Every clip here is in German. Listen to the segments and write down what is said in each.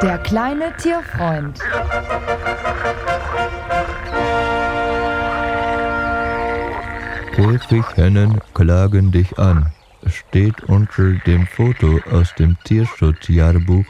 Der kleine Tierfreund. Käfighennen klagen dich an, steht unter dem Foto aus dem Tierschutzjahrbuch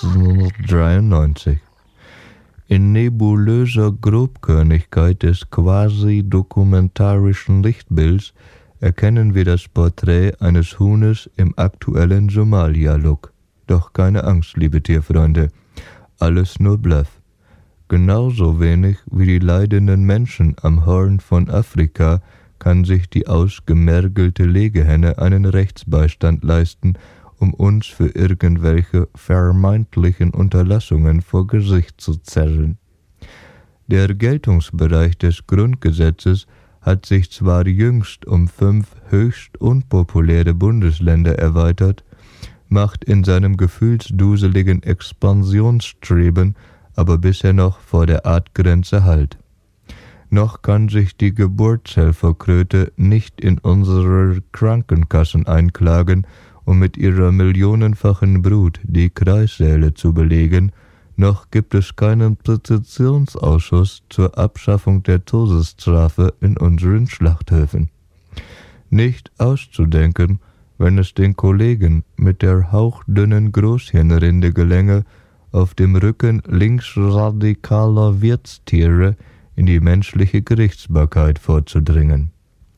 1993. In nebulöser Grobkörnigkeit des quasi-dokumentarischen Lichtbilds erkennen wir das Porträt eines Huhnes im aktuellen Somalia-Look. Doch keine Angst, liebe Tierfreunde, alles nur Bluff. Genauso wenig wie die leidenden Menschen am Horn von Afrika kann sich die ausgemergelte Legehenne einen Rechtsbeistand leisten, um uns für irgendwelche vermeintlichen Unterlassungen vor Gesicht zu zerren. Der Geltungsbereich des Grundgesetzes hat sich zwar jüngst um 5 höchst unpopuläre Bundesländer erweitert, macht in seinem gefühlsduseligen Expansionsstreben aber bisher noch vor der Artgrenze Halt. Noch kann sich die Geburtshelferkröte nicht in unsere Krankenkassen einklagen, um mit ihrer millionenfachen Brut die Kreissäle zu belegen, noch gibt es keinen Petitionsausschuss zur Abschaffung der Todesstrafe in unseren Schlachthöfen. Nicht auszudenken, wenn es den Kollegen mit der hauchdünnen Großhirnrinde gelänge, auf dem Rücken linksradikaler Wirtstiere in die menschliche Gerichtsbarkeit vorzudringen.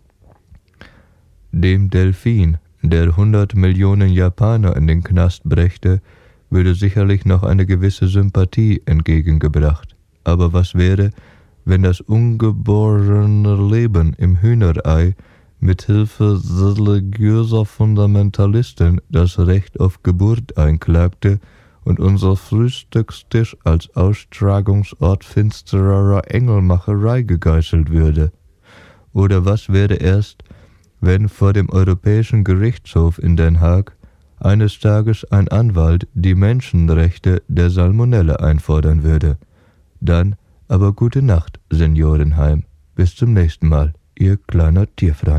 Dem Delfin, der 100 Millionen Japaner in den Knast brächte, würde sicherlich noch eine gewisse Sympathie entgegengebracht. Aber was wäre, wenn das ungeborene Leben im Hühnerei mit Hilfe religiöser Fundamentalisten das Recht auf Geburt einklagte und unser Frühstückstisch als Austragungsort finsterer Engelmacherei gegeißelt würde? Oder was wäre erst, wenn vor dem Europäischen Gerichtshof in Den Haag eines Tages ein Anwalt die Menschenrechte der Salmonelle einfordern würde? Dann aber gute Nacht, Seniorenheim. Bis zum nächsten Mal, Ihr kleiner Tierfreund.